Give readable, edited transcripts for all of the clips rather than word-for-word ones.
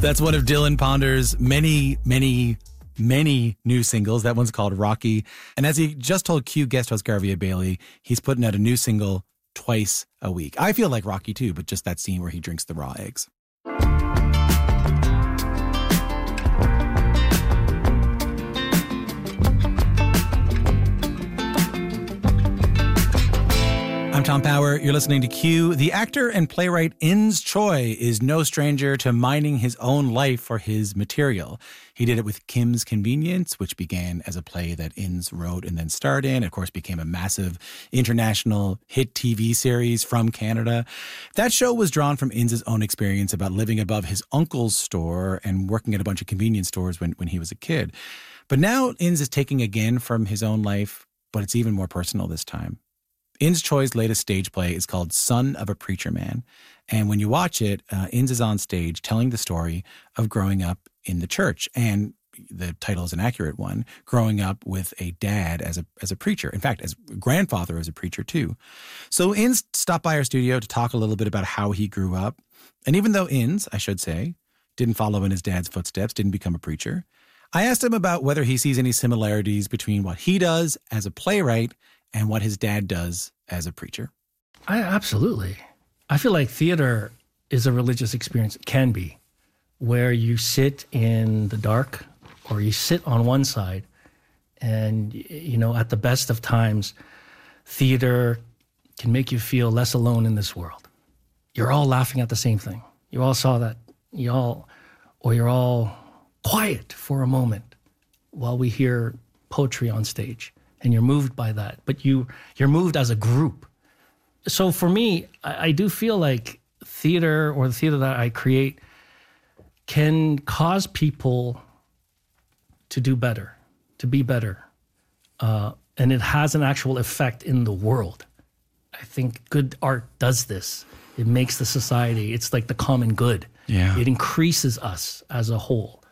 That's one of Dylan Ponder's many new singles. That one's called Rocky. And as he just told Q guest host Garvia Bailey, he's putting out a new single twice a week. I feel like Rocky too, but just that scene where he drinks the raw eggs. I'm Tom Power. You're listening to Q. The actor and playwright Ins Choi is no stranger to mining his own life for his material. He did it with Kim's Convenience, which began as a play that Ins wrote and then starred in. Of course, became a massive international hit TV series from Canada. That show was drawn from Ins' own experience about living above his uncle's store and working at a bunch of convenience stores when he was a kid. But now Ins is taking again from his own life, but it's even more personal this time. Ins Choi's latest stage play is called Son of a Preacher Man. And when you watch it, Ins is on stage telling the story of growing up in the church. And the title is an accurate one, growing up with a dad as a preacher. In fact, as a grandfather as a preacher too. So Ins stopped by our studio to talk a little bit about how he grew up. And even though Ins, I should say, didn't follow in his dad's footsteps, didn't become a preacher, I asked him about whether he sees any similarities between what he does as a playwright and what his dad does as a preacher. Absolutely. I feel like theater is a religious experience. It can be, where you sit in the dark or you sit on one side and, you know, at the best of times, theater can make you feel less alone in this world. You're all laughing at the same thing. You all saw that. You're all quiet for a moment while we hear poetry on stage. And you're moved by that, but you're moved as a group. So for me, I do feel like theater, or the theater that I create, can cause people to do better, to be better. And it has an actual effect in the world. I think good art does this. It makes the society, it's like the common good. Yeah. It increases us as a whole.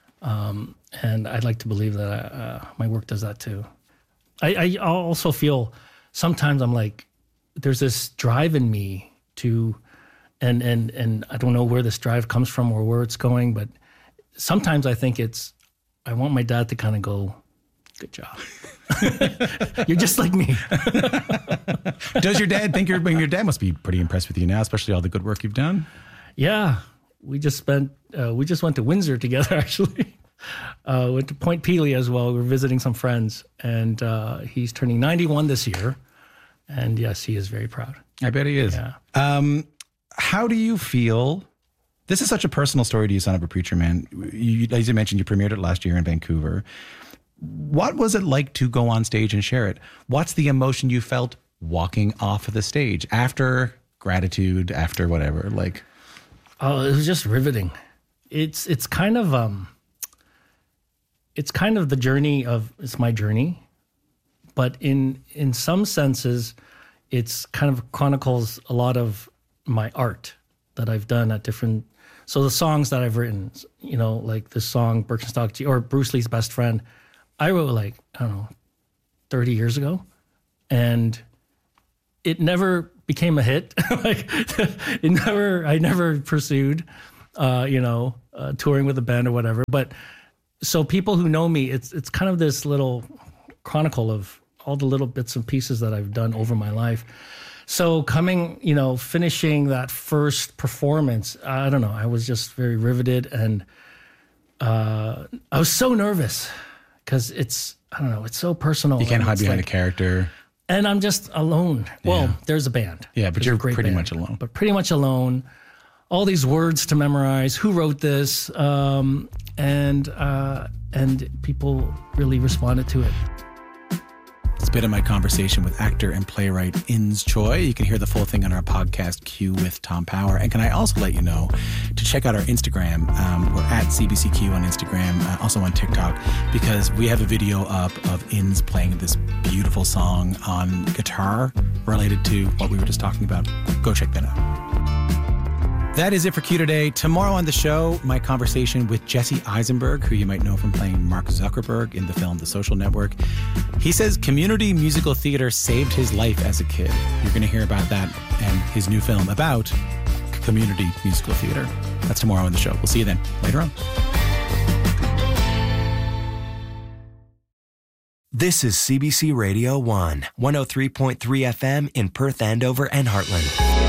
And I'd like to believe that my work does that too. I also feel sometimes I'm like, there's this drive in me to, and I don't know where this drive comes from or where it's going, but sometimes I think I want my dad to kind of go, good job. You're just like me. Does your dad think your dad must be pretty impressed with you now, especially all the good work you've done? Yeah. We just went to Windsor together, actually. Went to Point Pelee as well. We were visiting some friends, and he's turning 91 this year. And yes, he is very proud. I bet he is. Yeah. How do you feel? This is such a personal story to you, Son of a Preacher Man. As you mentioned, you premiered it last year in Vancouver. What was it like to go on stage and share it? What's the emotion you felt walking off of the stage after gratitude, after whatever? Like, oh, it was just riveting. It's kind of the journey of, it's my journey, but in some senses, it's kind of chronicles a lot of my art that I've done at different, so the songs that I've written, you know, like this song, Birkenstock G, or Bruce Lee's Best Friend, I wrote like, I don't know, 30 years ago, and it never became a hit. Like, I never pursued, touring with a band or whatever, but so people who know me, it's kind of this little chronicle of all the little bits and pieces that I've done over my life. So finishing that first performance, I don't know, I was just very riveted, and I was so nervous because it's so personal. You can't hide behind like a character. And I'm just alone. Well, there's a band. Yeah, but there's you're a great pretty band, much alone. But pretty much alone. All these words to memorize. Who wrote this? And people really responded to it. It's a bit of my conversation with actor and playwright Ins Choi. You can hear the full thing on our podcast, Q with Tom Power. And can I also let you know to check out our Instagram. We're at CBCQ on Instagram, also on TikTok, because we have a video up of Ins playing this beautiful song on guitar related to what we were just talking about. Go check that out. That is it for Q today. Tomorrow on the show, my conversation with Jesse Eisenberg, who you might know from playing Mark Zuckerberg in the film The Social Network. He says community musical theater saved his life as a kid. You're going to hear about that and his new film about community musical theater. That's tomorrow on the show. We'll see you then later on. This is CBC Radio 1, 103.3 FM in Perth, Andover, and Heartland.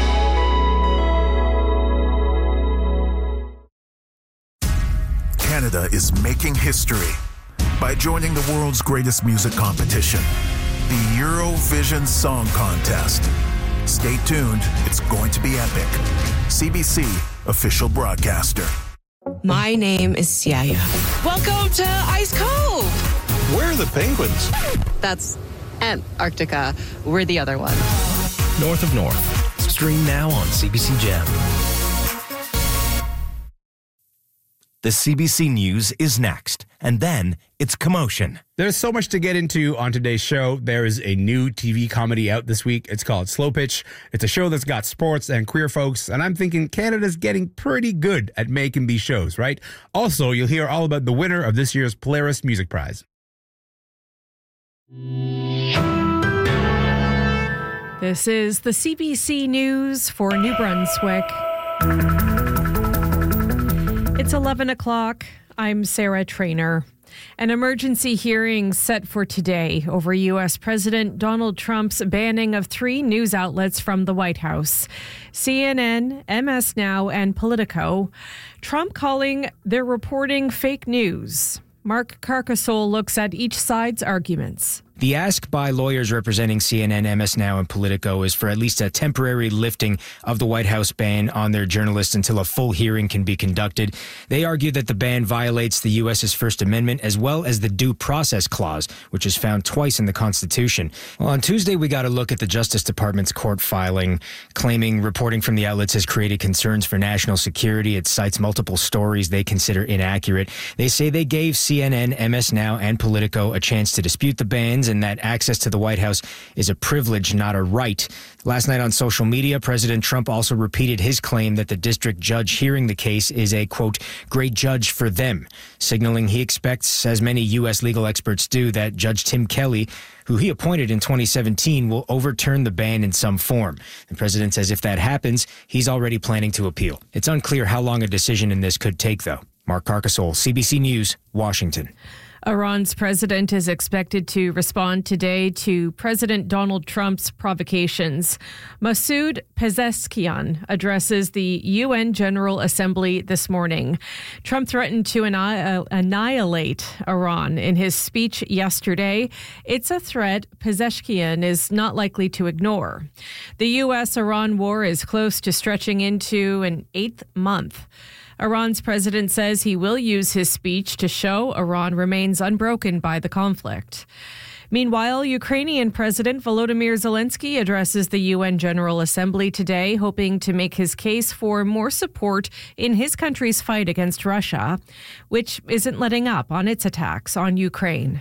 Canada is making history by joining the world's greatest music competition, the Eurovision Song Contest. Stay tuned, it's going to be epic. CBC, official broadcaster. My name is Siaya. Welcome to Ice Cove. Where are the penguins? That's Antarctica. We're the other one. North of North. Stream now on CBC Gem. The CBC News is next, and then it's Commotion. There's so much to get into on today's show. There is a new TV comedy out this week. It's called Slow Pitch. It's a show that's got sports and queer folks, and I'm thinking Canada's getting pretty good at making these shows, right? Also, you'll hear all about the winner of this year's Polaris Music Prize. This is the CBC News for New Brunswick. It's 11 o'clock. I'm Sarah Traynor. An emergency hearing set for today over U.S. President Donald Trump's banning of 3 news outlets from the White House: CNN, MS Now, and Politico. Trump calling their reporting fake news. Mark Carcassole looks at each side's arguments. The ask by lawyers representing CNN, MS Now, and Politico is for at least a temporary lifting of the White House ban on their journalists until a full hearing can be conducted. They argue that the ban violates the U.S.'s First Amendment as well as the Due Process Clause, which is found twice in the Constitution. Well, on Tuesday, we got a look at the Justice Department's court filing, claiming reporting from the outlets has created concerns for national security. It cites multiple stories they consider inaccurate. They say they gave CNN, MS Now, and Politico a chance to dispute the bans, and that access to the White House is a privilege, not a right. Last night on social media, President Trump also repeated his claim that the district judge hearing the case is a, quote, great judge for them, signaling he expects, as many U.S. legal experts do, that Judge Tim Kelly, who he appointed in 2017, will overturn the ban in some form. The president says if that happens, he's already planning to appeal. It's unclear how long a decision in this could take, though. Mark Carcassole, CBC News, Washington. Iran's president is expected to respond today to President Donald Trump's provocations. Masoud Pezeshkian addresses the UN General Assembly this morning. Trump threatened to annihilate Iran in his speech yesterday. It's a threat Pezeshkian is not likely to ignore. The U.S.-Iran war is close to stretching into an 8th month. Iran's president says he will use his speech to show Iran remains unbroken by the conflict. Meanwhile, Ukrainian President Volodymyr Zelensky addresses the UN General Assembly today, hoping to make his case for more support in his country's fight against Russia, which isn't letting up on its attacks on Ukraine.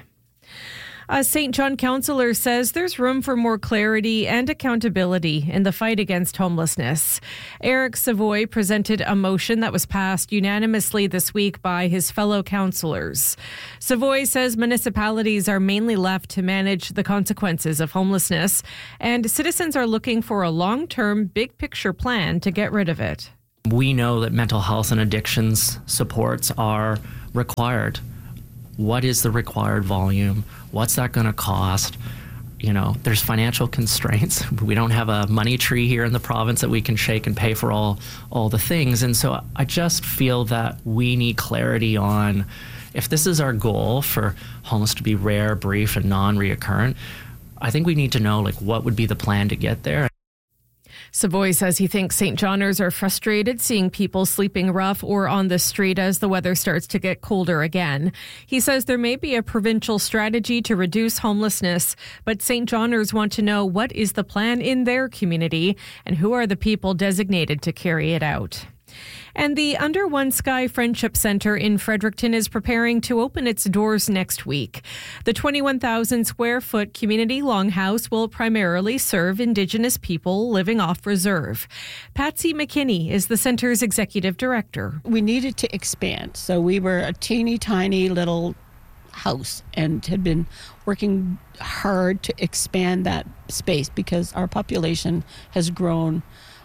A St. John councillor says there's room for more clarity and accountability in the fight against homelessness. Eric Savoy presented a motion that was passed unanimously this week by his fellow councillors. Savoy says municipalities are mainly left to manage the consequences of homelessness, and citizens are looking for a long-term, big-picture plan to get rid of it. We know that mental health and addictions supports are required. What is the required volume? What's that going to cost? You know, there's financial constraints. We don't have a money tree here in the province that we can shake and pay for all the things. And so I just feel that we need clarity on if this is our goal for homeless to be rare, brief, and non-reoccurrent. I think we need to know, like, what would be the plan to get there. Savoy says he thinks St. Johners are frustrated seeing people sleeping rough or on the street as the weather starts to get colder again. He says there may be a provincial strategy to reduce homelessness, but St. Johners want to know what is the plan in their community and who are the people designated to carry it out. And the Under One Sky Friendship Center in Fredericton is preparing to open its doors next week. The 21,000 square foot community longhouse will primarily serve Indigenous people living off reserve. Patsy McKinney is the center's executive director. We needed to expand, so we were a teeny tiny little house and had been working hard to expand that space because our population has grown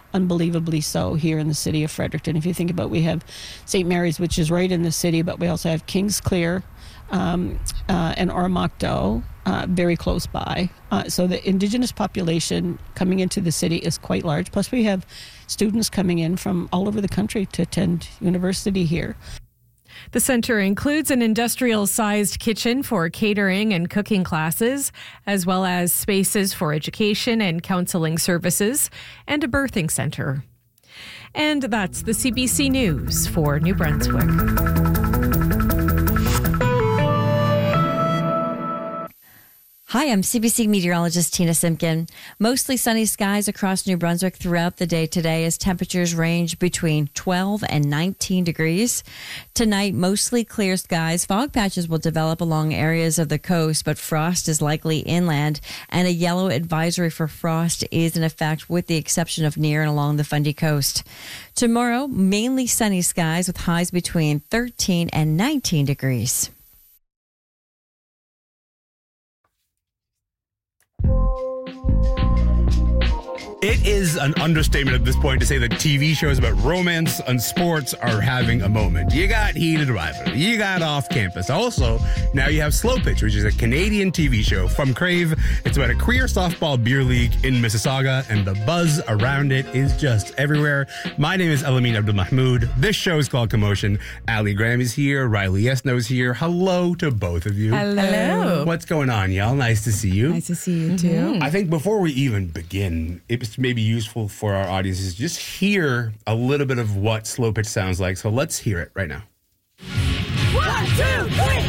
unbelievably so here in the city of Fredericton. If you think about, we have St. Mary's, which is right in the city, but we also have Kingsclear and Oromocto very close by. So the Indigenous population coming into the city is quite large. Plus we have students coming in from all over the country to attend university here. The center includes an industrial-sized kitchen for catering and cooking classes, as well as spaces for education and counseling services, and a birthing center. And that's the CBC News for New Brunswick. Hi, I'm CBC meteorologist Tina Simpkin. Mostly sunny skies across New Brunswick throughout the day today as temperatures range between 12 and 19 degrees. Tonight, mostly clear skies. Fog patches will develop along areas of the coast, but frost is likely inland, and a yellow advisory for frost is in effect with the exception of near and along the Fundy coast. Tomorrow, mainly sunny skies with highs between 13 and 19 degrees. It is an understatement at this point to say that TV shows about romance and sports are having a moment. You got Heated Rivalry, you got Off Campus. Also, now you have Slow Pitch, which is a Canadian TV show from Crave. It's about a queer softball beer league in Mississauga, and the buzz around it is just everywhere. My name is Elamin Abdul-Mahmoud. This show is called Commotion. Ali Graham is here. Riley Yesno is here. Hello to both of you. Hello. What's going on, y'all? Nice to see you. Nice to see you, too. I think before we even begin, it's maybe useful for our audiences to just hear a little bit of what Slow Pitch sounds like. So let's hear it right now. 1, 2, 3,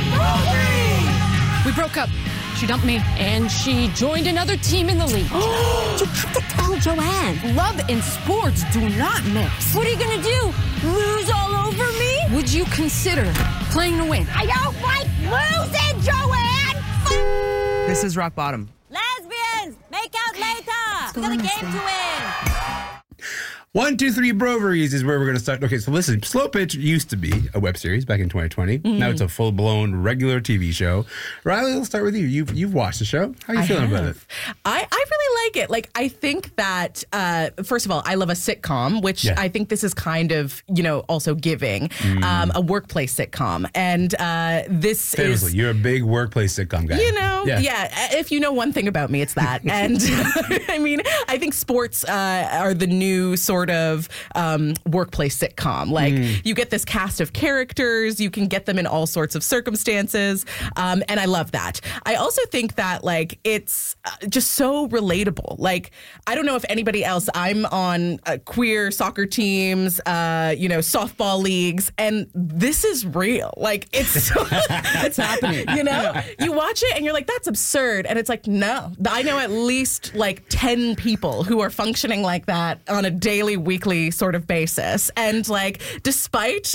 4. We broke up. She dumped me. And she joined another team in the league. You have to tell Joanne. Love and sports do not mix. What are you going to do? Lose all over me? Would you consider playing to win? I don't like losing, Joanne! This is Rock Bottom. Lesbians, make out later. We got a game to win. 1, 2, 3 Broveries is where we're going to start. Okay, so listen, Slow Pitch used to be a web series back in 2020. Now it's a full-blown regular TV show. Riley, let's start with you. You've watched the show. How are you feeling about it? I really like it. Like, I think that, first of all, I love a sitcom, which I think this is kind of, also giving, a workplace sitcom. And this Famously, you're a big workplace sitcom guy. If you know one thing about me, it's that. And I mean, I think sports are the new sort of workplace sitcom. Like, you get this cast of characters, you can get them in all sorts of circumstances, and I love that. I also think that, like, it's just so relatable. Like, I don't know if anybody else, I'm on queer soccer teams, softball leagues, and this is real. Like, it's it's happening. You watch it and you're like, that's absurd, and it's like, no, I know at least like 10 people who are functioning like that on a daily, weekly sort of basis. And like, despite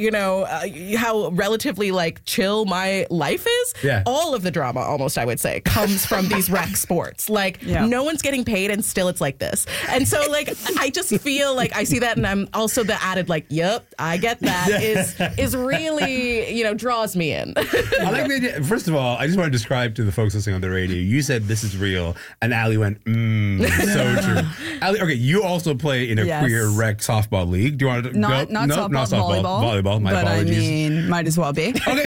how relatively like chill my life is, all of the drama, almost I would say, comes from these rec sports. Like, no one's getting paid, and still it's like this. And so like, I just feel like I see that, and I'm also the added like, yep, I get that is really draws me in. I like the idea. First of all, I just want to describe to the folks listening on the radio. You said this is real, and Ali went, so true. Ali, okay, you also play in a queer rec softball league. Do you want to not softball, volleyball. My apologies. I mean, might as well be. Okay,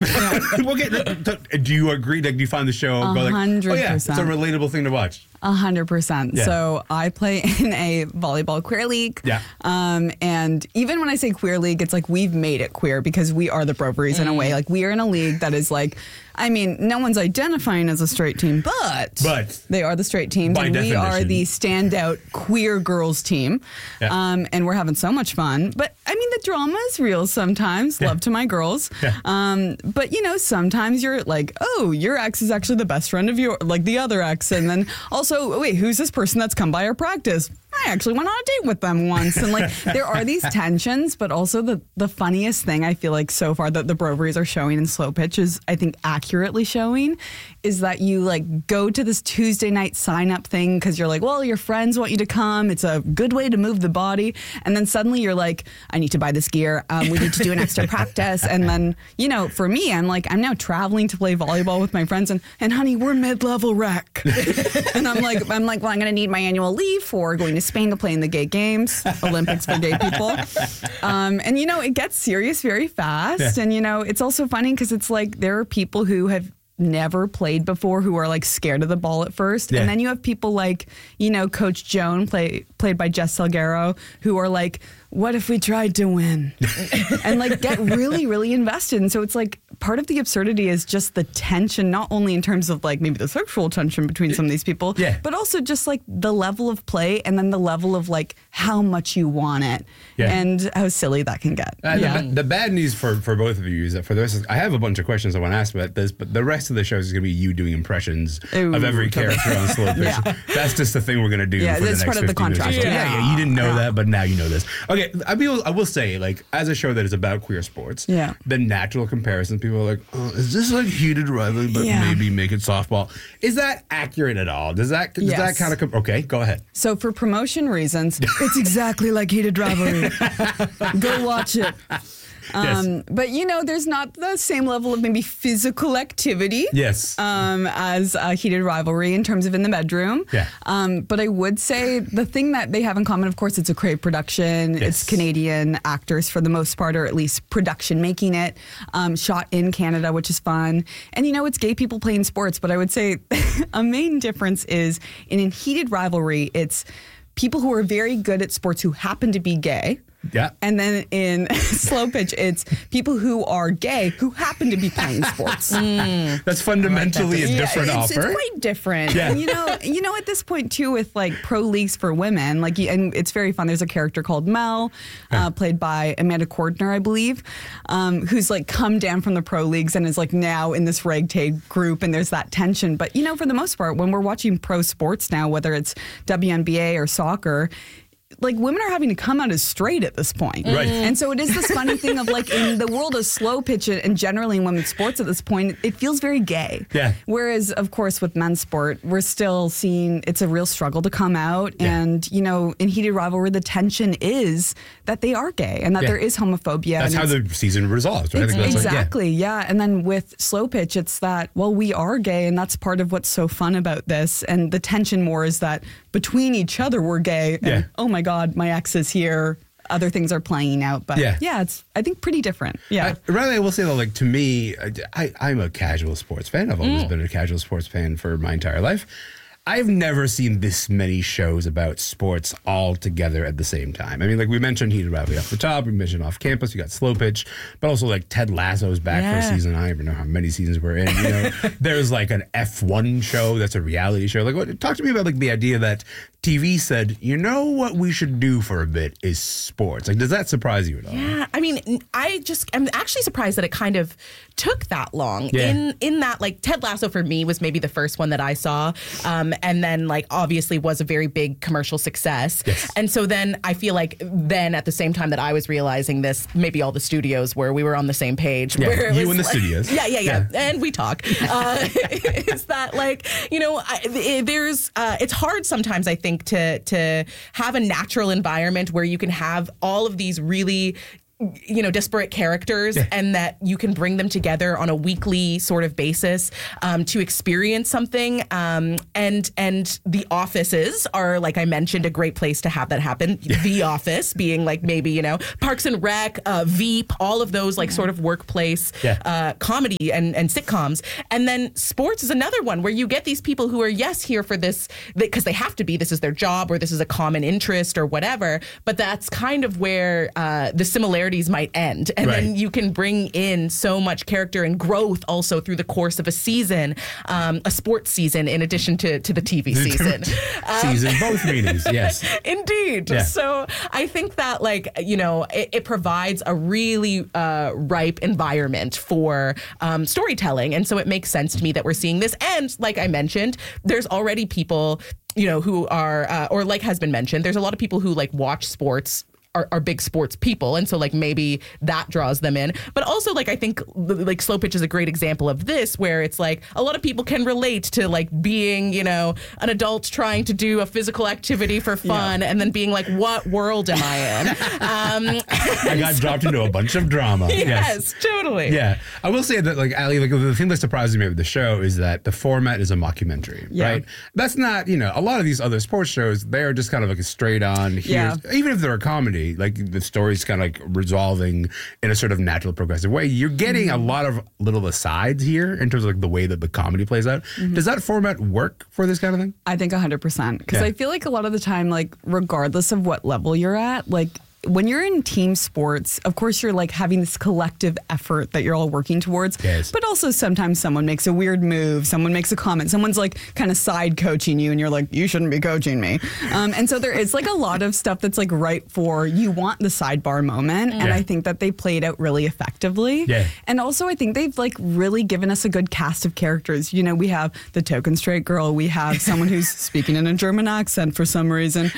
do you agree? Like, do you find the show 100%? It's a relatable thing to watch. 100%. Yeah. So I play in a volleyball queer league. Yeah. And even when I say queer league, it's like we've made it queer because we are the Broveries in a way. Like, we are in a league that is like, I mean, no one's identifying as a straight team, but they are the straight teams, and we are the standout queer girls team. Yeah. And we're having so much fun. But I mean, the drama is real sometimes. Love to my girls. Yeah. But sometimes you're like, oh, your ex is actually the best friend of the other ex, and then also, wait, who's this person that's come by our practice? I actually went on a date with them once. And like, there are these tensions, but also the funniest thing I feel like so far that the Broveries are showing in Slow Pitch is, I think, accurately showing, is that you like go to this Tuesday night sign up thing because you're like, well, your friends want you to come. It's a good way to move the body. And then suddenly you're like, I need to buy this gear. We need to do an extra practice. And then, for me, I'm now traveling to play volleyball with my friends, and honey, we're mid-level rec. And I'm like, well, I'm going to need my annual leave for going to Spain to play in the gay games, Olympics for gay people. And, it gets serious very fast. Yeah. And, it's also funny because it's like there are people who have never played before who are like scared of the ball at first. Yeah. And then you have people like, Coach Joan, played by Jess Salguero, who are like, what if we tried to win? And like get really, really invested. And so it's like part of the absurdity is just the tension, not only in terms of like maybe the sexual tension between some of these people, but also just like the level of play and then the level of like how much you want it and how silly that can get. The bad news for both of you is that for the rest I have a bunch of questions I want to ask about this, but the rest of the show is going to be you doing impressions of every character on Slow Pitch. That's just the thing we're going to do. Yeah, for that's the next part of the contract. Yeah, you didn't know that, but now you know this. Okay, I will say, like, as a show that is about queer sports, the natural comparison, people are like, oh, is this like heated rivalry, but maybe make it softball? Is that accurate at all? Does that kind of okay, go ahead. So for promotion reasons, it's exactly like heated rivalry. Go watch it. But there's not the same level of maybe physical activity as a heated rivalry in terms of in the bedroom. But I would say the thing that they have in common, of course, it's a Crave production. It's Canadian actors for the most part, or at least production making it, shot in Canada, which is fun. And it's gay people playing sports, but I would say a main difference is in heated rivalry, it's people who are very good at sports who happen to be gay. Yeah. And then in Slow Pitch, it's people who are gay who happen to be playing sports. That's fundamentally a different offer. It's quite different. Yeah. And, at this point, too, with like pro leagues for women, like, and it's very fun. There's a character called Mel, played by Amanda Cordner, I believe, who's like come down from the pro leagues and is like now in this ragtag group. And there's that tension. But, for the most part, when we're watching pro sports now, whether it's WNBA or soccer, like women are having to come out as straight at this point. Right. And so it is this funny thing of like in the world of Slow Pitch and generally in women's sports at this point, it feels very gay. Yeah. Whereas, of course, with men's sport, we're still seeing it's a real struggle to come out. Yeah. And, in heated rivalry, the tension is that they are gay and that there is homophobia. That's how the season resolves, right? Exactly, yeah. And then with Slow Pitch, it's that, well, we are gay and that's part of what's so fun about this. And the tension more is that between each other, we're gay. And, oh my God, my ex is here. Other things are playing out. But it's, I think, pretty different. Yeah. I will say, though, like, to me, I'm a casual sports fan. I've always been a casual sports fan for my entire life. I've never seen this many shows about sports all together at the same time. I mean, like we mentioned Heated Rivalry off the top. We mentioned Off Campus. You got Slow Pitch. But also like Ted Lasso's back for a season. I don't even know how many seasons we're in. There's like an F1 show that's a reality show. Like, talk to me about like the idea that TV said, what we should do for a bit is sports. Like, does that surprise you at all? Yeah, I mean, I'm actually surprised that it kind of took that long. Yeah. In that, like, Ted Lasso for me was maybe the first one that I saw, and then like obviously was a very big commercial success. Yes. And so then I feel like then at the same time that I was realizing this, maybe all the studios we were on the same page. Yeah, where it you was and the like, studios. Yeah, and we talk. Is that like there's it's hard sometimes I think to have a natural environment where you can have all of these really disparate characters and that you can bring them together on a weekly sort of basis to experience something. And the offices are, like I mentioned, a great place to have that happen. The Office being like maybe, Parks and Rec, Veep, all of those like sort of workplace comedy and sitcoms. And then sports is another one where you get these people who are, here for this because they have to be, this is their job or this is a common interest or whatever. But that's kind of where the similarities might end. And then you can bring in so much character and growth also through the course of a season, a sports season, in addition to the TV season. Season, both meanings, yes. Indeed. Yeah. So I think that it provides a really ripe environment for storytelling. And so it makes sense to me that we're seeing this. And like I mentioned, there's already people who are, or like has been mentioned, there's a lot of people who like watch sports are big sports people, and so like maybe that draws them in. But also like I think like Slow Pitch is a great example of this, where it's like a lot of people can relate to like being, you know, an adult trying to do a physical activity for fun and then being like, what world am I in? I got dropped into a bunch of drama. Yes, totally. Yeah, I will say that like Ali, like the thing that surprises me with the show is that the format is a mockumentary, right? That's not, you know, a lot of these other sports shows, they're just kind of like a straight on even if they're a comedy, like the story's kind of like resolving in a sort of natural progressive way. You're getting a lot of little asides here in terms of like the way that the comedy plays out. Does that format work for this kind of thing? I think 100%. Because I feel like a lot of the time, like regardless of what level you're at, like when you're in team sports, of course, you're like having this collective effort that you're all working towards. Yes. But also sometimes someone makes a weird move, someone makes a comment, someone's like kind of side coaching you and you're like, you shouldn't be coaching me. And so there is like a lot of stuff that's like right for you want the sidebar moment. And I think that they played out really effectively. Yeah. And also I think they've like really given us a good cast of characters. You know, we have the token straight girl. We have someone who's speaking in a German accent for some reason.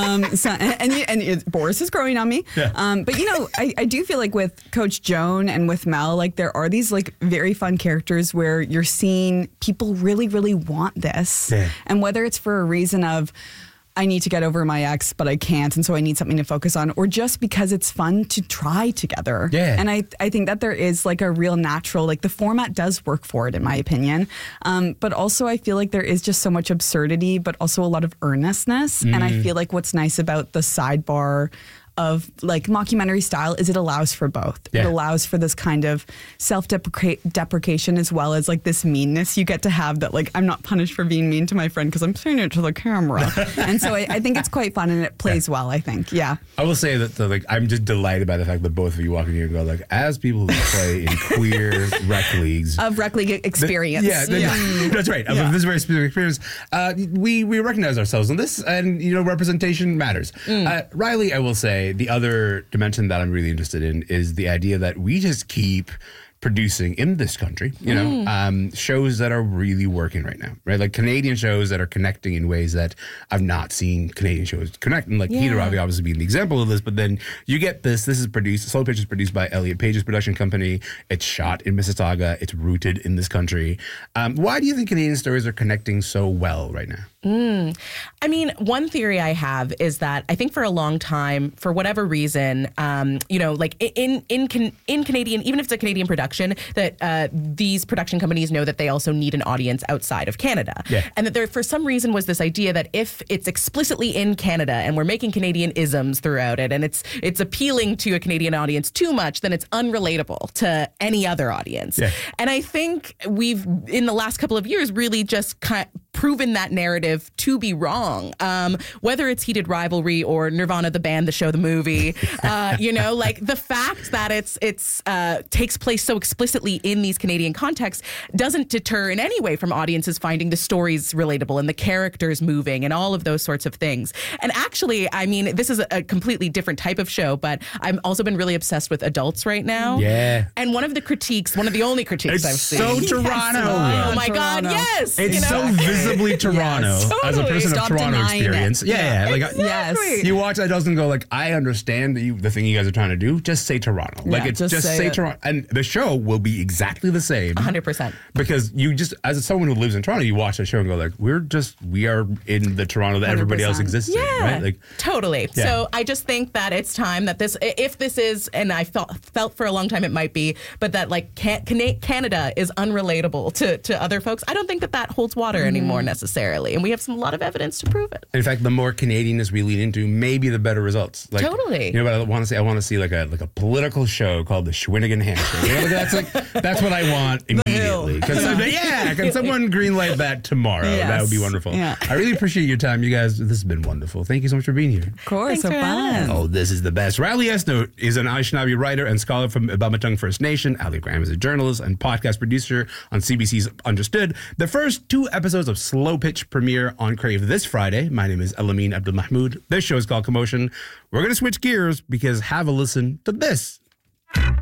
And Boris is growing on me. But you know, I do feel like with Coach Joan and with Mel, like there are these like very fun characters where you're seeing people really, really want this. And whether it's for a reason of I need to get over my ex, but I can't, and so I need something to focus on, or just because it's fun to try together. And I think that there is like a real natural, like the format does work for it, in my opinion. But also I feel like there is just so much absurdity, but also a lot of earnestness. And I feel like what's nice about the sidebar of like mockumentary style is it allows for both. It allows for this kind of self-deprecation as well as like this meanness you get to have that like I'm not punished for being mean to my friend because I'm saying it to the camera. And so I think it's quite fun and it plays well, I think. Yeah. I will say that like I'm just delighted by the fact that both of you walk in here and go like, as people who play in queer rec leagues. Of rec league experience. That's right. Of this very specific experience. We recognize ourselves in this and, you know, representation matters. Riley, I will say, the other dimension that I'm really interested in is the idea that we just keep producing in this country, you know, shows that are really working right now, right? Like Canadian shows that are connecting in ways that I've not seen Canadian shows connect. And like Peter obviously being the example of this, but then you get this is produced, Slow Pitch is produced by Elliot Page's production company. It's shot in Mississauga. It's rooted in this country. Why do you think Canadian stories are connecting so well right now? I mean, one theory I have is that I think for a long time, for whatever reason, you know, like in Canadian, even if it's a Canadian production, that these production companies know that they also need an audience outside of Canada. And that there, for some reason, was this idea that if it's explicitly in Canada and we're making Canadian isms throughout it and it's appealing to a Canadian audience too much, then it's unrelatable to any other audience. And I think we've, in the last couple of years, really just proven that narrative to be wrong. Whether it's Heated Rivalry or Nirvana the band, the show, the movie, you know, like the fact that it's takes place so explicitly in these Canadian contexts doesn't deter in any way from audiences finding the stories relatable and the characters moving and all of those sorts of things. And actually, I mean, this is a completely different type of show, but I've also been really obsessed with Adults right now. And one of the only critiques I've seen. It's so Toronto. Oh my God, yes. It's so visibly Toronto as a person of Toronto experience. Like exactly. You watch Adults and go like, I understand the thing you guys are trying to do. Just say Toronto. Like it's just say Toronto. And the show will be exactly the same. 100%. Because you just, as someone who lives in Toronto, you watch the show and go like, we are in the Toronto that 100%. Everybody else exists in, right? Like totally. So I just think that it's time that if this is, and I felt for a long time it might be, but that like Canada is unrelatable to other folks. I don't think that holds water anymore necessarily, and we have a lot of evidence to prove it. In fact, the more Canadianness we lean into, maybe the better results. Like, totally. You know what I want to say? I want to see like a political show called the Shawinigan Handshake. You know, that's what I want immediately. Can someone greenlight that tomorrow? That would be wonderful. I really appreciate your time, you guys. This has been wonderful. Thank you so much for being here. Of course, so fun. Oh, this is the best. Riley Esno is an Anishinaabe writer and scholar from Bamatong First Nation. Ali Graham is a journalist and podcast producer on CBC's Understood. The first 2 episodes of Slow Pitch premiere on Crave this Friday. My name is Elamine Abdul Mahmoud. This show is called Commotion. We're going to switch gears because have a listen to this.